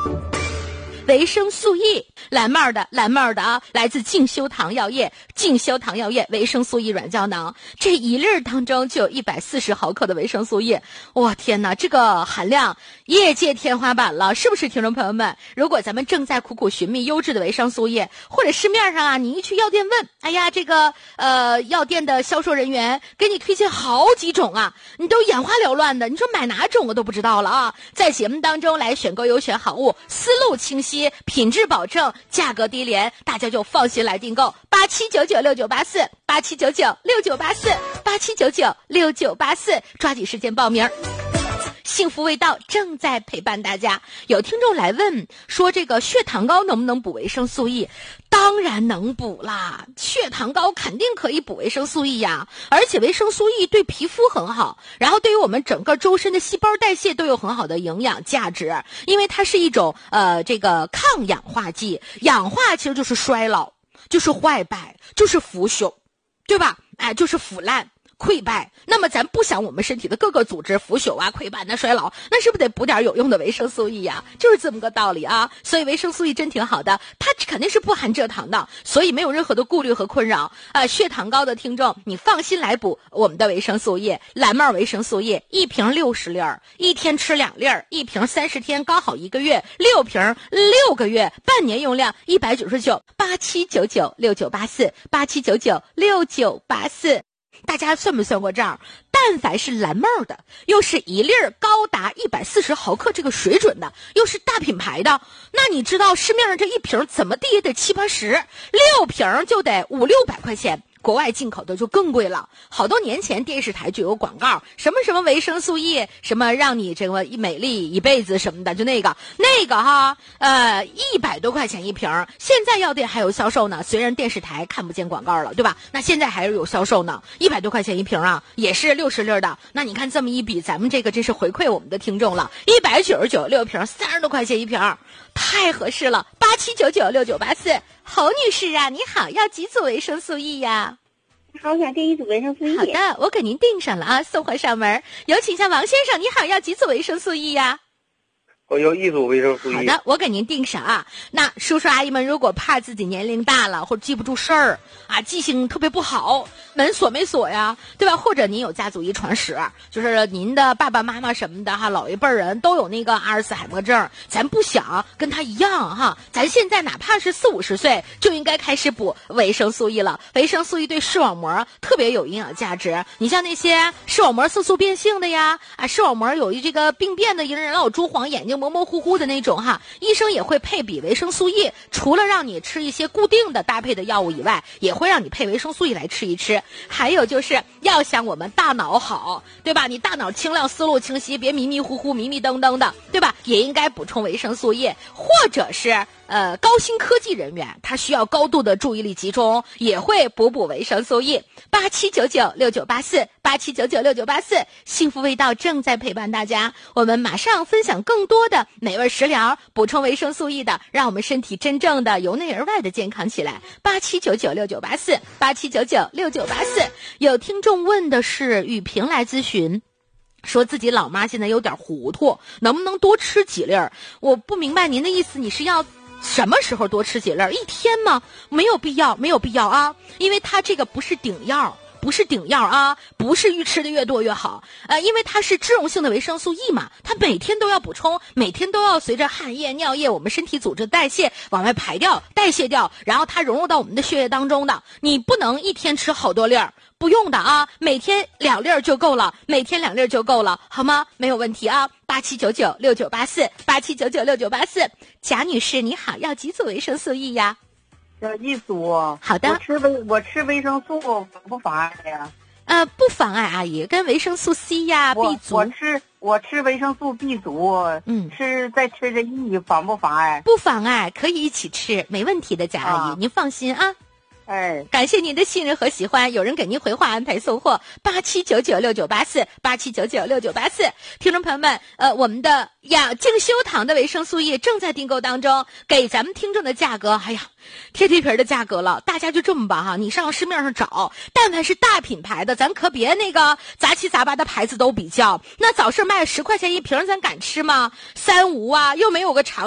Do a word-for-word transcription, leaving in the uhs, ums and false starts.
维生素 E， 蓝帽的蓝帽的啊，来自静修堂药业，静修堂药业维生素 E 软胶囊，这一粒当中就有一百四十毫克的维生素 E， 哇天哪，这个含量业界天花板了，是不是听众朋友们？如果咱们正在苦苦寻觅优质的维生素 E， 或者市面上啊，你一去药店问，哎呀，这个呃药店的销售人员给你推荐好几种啊，你都眼花缭乱的，你说买哪种我都不知道了啊！在节目当中来选购优选好物，思路清晰。品质保证，价格低廉，大家就放心来订购。八七九九六九八四，八七九九六九八四，八七九九六九八四，抓紧时间报名。幸福味道正在陪伴大家。有听众来问说，这个血糖高能不能补维生素 E？ 当然能补啦，血糖高肯定可以补维生素 E 呀，而且维生素 E 对皮肤很好，然后对于我们整个周身的细胞代谢都有很好的营养价值，因为它是一种呃这个抗氧化剂，氧化其实就是衰老，就是坏败，就是腐朽，对吧？哎，就是腐烂。溃败，那么咱不想我们身体的各个组织腐朽啊、溃败啊、衰老，那是不是得补点有用的维生素 E 呀？就是这么个道理啊。所以维生素 E 真挺好的，它肯定是不含蔗糖的，所以没有任何的顾虑和困扰。呃，血糖高的听众，你放心来补我们的维生素 E， 蓝帽维生素 E， 一瓶六十粒儿，一天吃两粒儿，一瓶三十天，刚好一个月，六瓶六个月，半年用量一百九十九，八七九九六九八四，八七九九六九八四。大家算没算过账？但凡是蓝帽的，又是一粒儿高达一百四十毫克这个水准的，又是大品牌的，那你知道市面上这一瓶怎么地也得七八十，六瓶就得五六百块钱。国外进口的就更贵了。好多年前电视台就有广告，什么什么维生素 E， 什么让你这个美丽一辈子什么的，就那个那个哈，呃，一百多块钱一瓶，现在药店还有销售呢。虽然电视台看不见广告了，对吧？那现在还是有销售呢，一百多块钱一瓶啊，也是六十粒的。那你看这么一比，咱们这个真是回馈我们的听众了，一百九十九六瓶，三十多块钱一瓶，太合适了。八七九九六九八四，侯女士啊，你好，要几组维生素 E 呀？ 好，想订一组维生素 E。 好的，我给您订上了啊，送货上门。有请一下王先生，你好，要几组维生素 E 呀？ 我要一组维生素 E。 好的，我给您订上啊。那叔叔阿姨们如果怕自己年龄大了或者记不住事儿啊，记性特别不好，门锁没锁呀，对吧？或者您有家族遗传史，就是您的爸爸妈妈什么的哈，老一辈人都有那个阿尔茨海默症，咱不想跟他一样哈，咱现在哪怕是四五十岁就应该开始补维生素 E 了。维生素 E 对视网膜特别有营养价值，你像那些视网膜色素变性的呀，啊，视网膜有这个病变的人老有珠黄，眼睛模模糊糊的那种哈，医生也会配比维生素 E， 除了让你吃一些固定的搭配的药物以外，也会让你配维生素 E 来吃一吃。还有就是要想我们大脑好，对吧？你大脑清亮，思路清晰，别迷迷糊糊、迷迷瞪瞪的，对吧？也应该补充维生素 E， 或者是呃高新科技人员，他需要高度的注意力集中，也会补补维生素 E。八七九九六九八四，八七九九六九八四，幸福味道正在陪伴大家。我们马上分享更多的美味食疗，补充维生素 E 的，让我们身体真正的由内而外的健康起来。八七九九六九八四，八七九九六九八四。有听众问的是雨萍来咨询。说自己老妈现在有点糊涂，能不能多吃几粒儿？我不明白您的意思，你是要什么时候多吃几粒儿？一天吗？没有必要，没有必要啊，因为它这个不是顶药。不是顶药啊，不是越吃的越多越好，呃，因为它是脂溶性的维生素 E 嘛，它每天都要补充，每天都要随着汗液、尿液，我们身体组织代谢往外排掉、代谢掉，然后它融入到我们的血液当中的。你不能一天吃好多粒儿，不用的啊，每天两粒儿就够了，每天两粒儿就够了，好吗？没有问题啊。八七九九六九八四，八七九九六九八四。贾女士你好，要几组维生素 E 呀？ 要一组。 好的。 我吃维我吃维生素不妨碍呀？ 呃，不妨碍，阿姨，跟维生素 C 呀、B 族。 我吃我吃维生素 B 族， 嗯， 吃再吃这 E 妨不妨碍？ 不妨碍，可以一起吃，没问题的，贾阿姨，啊、您放心啊。 哎， 感谢您的信任和喜欢，有人给您回话安排送货，八七九九六九八四，八七九九六九八四。听众朋友们，呃，我们的呀静修堂的维生素 E 正在订购当中，给咱们听众的价格，哎呀，贴贴皮的价格了。大家就这么吧哈，你上市面上找，但凡是大品牌的，咱可别那个杂七杂八的牌子都比较。那早市卖十块钱一瓶，咱敢吃吗？三无啊，又没有个长。